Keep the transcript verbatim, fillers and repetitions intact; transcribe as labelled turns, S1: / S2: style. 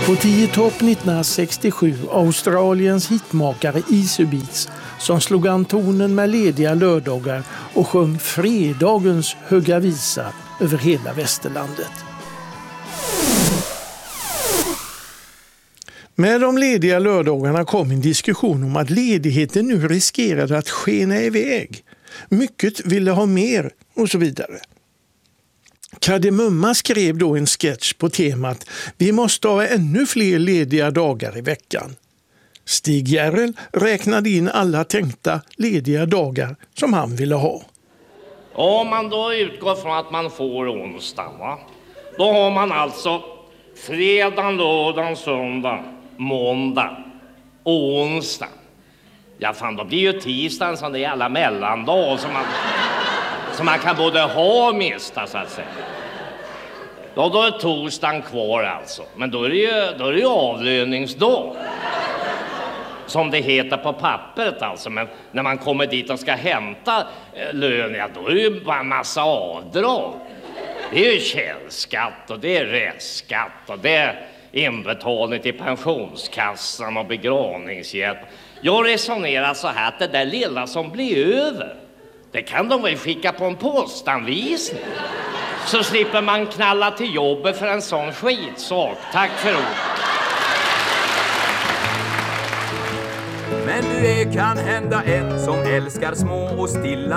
S1: På tio topp nittonhundrasextiosju Australiens hitmakare Easy Beats som slog an tonen med lediga lördagar och sjöng fredagens höga visa över hela västerlandet. Med de lediga lördagarna kom en diskussion om att ledigheten nu riskerade att skena iväg. Mycket ville ha mer och så vidare. Kardemumma skrev då en sketch på temat "Vi måste ha ännu fler lediga dagar i veckan". Stig Järrel räknade in alla tänkta lediga dagar som han ville ha.
S2: Om man då utgår från att man får onsdag, va? Då har man alltså fredag, lördag, söndag, måndag, onsdag. Ja fan, då blir ju tisdagen som det är alla mellandag som man, som man kan både ha och mista så att säga. Då, då är torsdagen kvar alltså. Men då är det ju, då är det ju avlöningsdag. Som det heter på pappret alltså. Men när man kommer dit och ska hämta eh, lön, ja, då är det ju bara en massa avdrag. Det är ju källskatt och det är restskatt och det är inbetalning till pensionskassan och begravningshjälp. Jag resonerar så här att det där lilla som blir över, det kan de väl skicka på en postanvisning. Så slipper man knalla till jobbet för en sån skitsak. Tack för ord.
S3: Men du är kan hända en som älskar små och stilla